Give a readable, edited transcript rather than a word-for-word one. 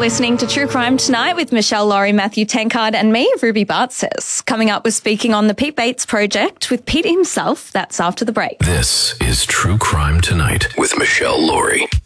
listening to True Crime Tonight with Michelle Laurie, Matthew Tankard and me, Ruby Bartses. Coming up, we're speaking on the Pete Bates Project with Pete himself. That's after the break. This is True Crime Tonight with Michelle Laurie.